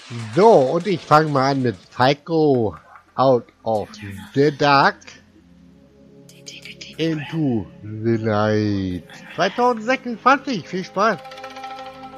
So, und ich fange mal an mit Psycho Out of the Dark into the Night 2026. Viel Spaß!